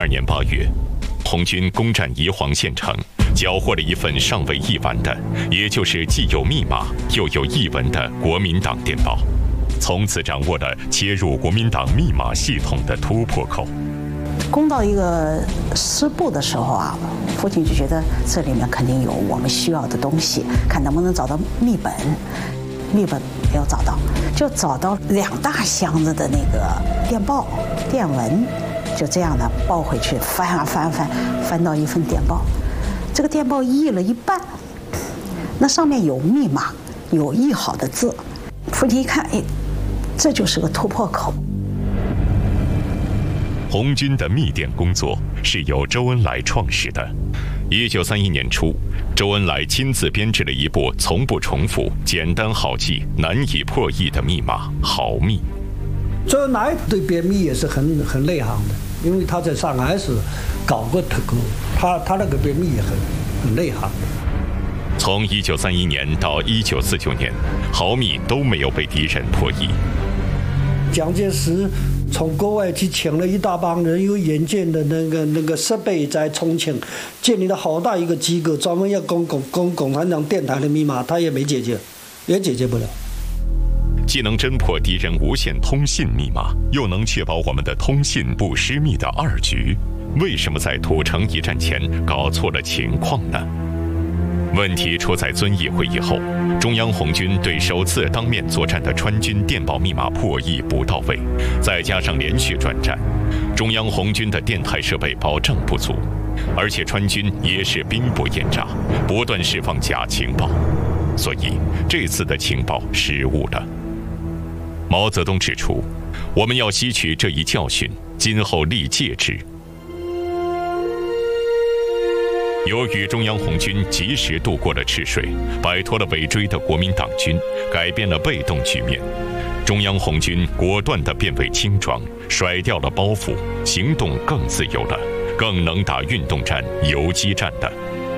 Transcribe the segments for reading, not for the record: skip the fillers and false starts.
年8月，红军攻占宜黄县城，缴获了一份尚未译完的，也就是既有密码又有译文的国民党电报，从此掌握了切入国民党密码系统的突破口。 攻到一个师部的时候啊，父亲就觉得这里面肯定有我们需要的东西，看能不能找到密本。密本没有找到，就找到2大箱子的那个电报、电文，就这样的抱回去，翻啊翻啊翻，翻到一份电报。这个电报译了一半，那上面有密码，有译好的字。父亲一看，哎，这就是个突破口。 红军的密电工作是由周恩来创始的。1931年初，周恩来亲自编制了一部从不重复、简单好记、难以破译的密码——豪密。 周恩来对编密也是很内行的，因为他在上海是搞过特工，他那个编密也很内行。 从1931年到1949年，豪密都没有被敌人破译。 蒋介石从国外去请了一大帮人有眼见的那个设备，在重庆建立了好大一个机构，专门要攻共产党电台的密码，他也没解决，也解决不了。 既能侦破敌人无线通信密码，又能确保我们的通信不失密的2局，为什么在土城一战前搞错了情况呢？问题出在遵义会议后，中央红军对首次当面作战的川军电报密码破译不到位，再加上连续转战，中央红军的电台设备保障不足，而且川军也是兵不厌诈，不断释放假情报，所以这次的情报失误了。毛泽东指出，我们要吸取这一教训，今后立戒之。由于中央红军及时渡过了赤水，摆脱了尾追的国民党军，改变了被动局面，中央红军果断地变为轻装，甩掉了包袱，行动更自由了，更能打运动战、游击战的。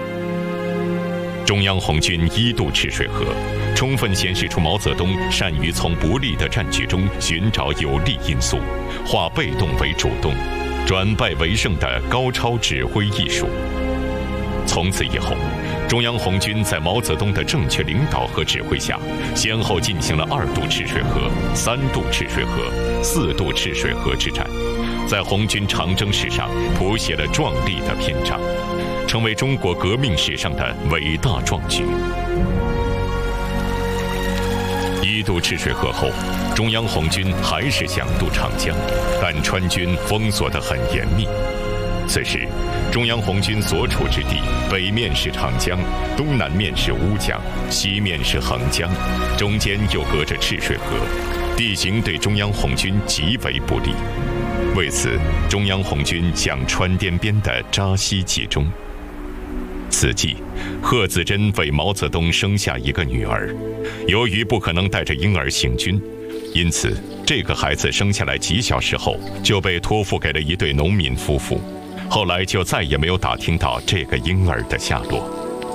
中央红军1渡赤水河，充分显示出毛泽东善于从不利的战局中寻找有利因素，化被动为主动，转败为胜的高超指挥艺术。从此以后，中央红军在毛泽东的正确领导和指挥下，先后进行了2渡赤水河、3渡赤水河、4渡赤水河之战，在红军长征史上谱写了壮丽的篇章，成为中国革命史上的伟大壮举。1渡赤水河后，中央红军还是想渡长江，但川军封锁得很严密。此时，中央红军所处之地，北面是长江，东南面是乌江，西面是横江，中间又隔着赤水河，地形对中央红军极为不利。为此，中央红军向川滇边的扎西集中。此际，贺子珍为毛泽东生下一个女儿，由于不可能带着婴儿行军，因此这个孩子生下来几小时后就被托付给了一对农民夫妇。后来就再也没有打听到这个婴儿的下落。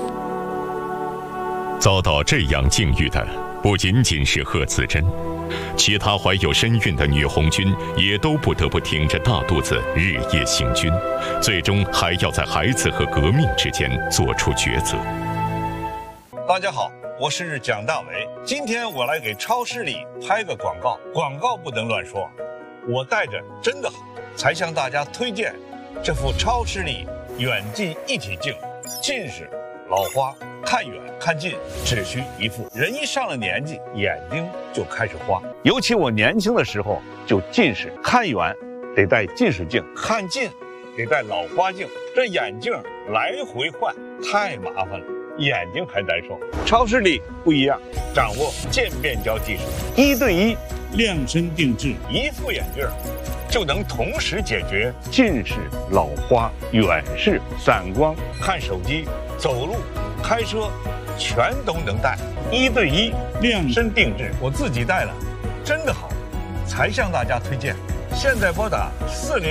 遭到这样境遇的不仅仅是贺子珍，其他怀有身孕的女红军也都不得不挺着大肚子日夜行军，最终还要在孩子和革命之间做出抉择。 大家好，我是蒋大为，今天我来给超市里拍个广告，广告不能乱说，我带着真的好，才向大家推荐这副超视力远近一体镜，近视、老花、看远看近只需一副。人一上了年纪，眼睛就开始花，尤其我年轻的时候就近视，看远得戴近视镜，看近得戴老花镜，这眼镜来回换太麻烦了，眼睛还难受。超视力不一样，掌握渐变焦技术，1对1量身定制，一副眼镜就能同时解决近视、老花、远视、散光、看手机、走路、开车，全都能戴。1对1量身定制，我自己戴了，真的好，才向大家推荐。现在拨打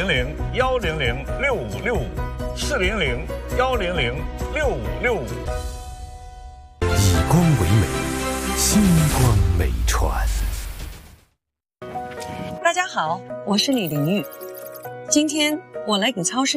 400-100-6565，400-100-6565。 以光为美，星光美传。 大家好，我是李玲玉。今天我来给超市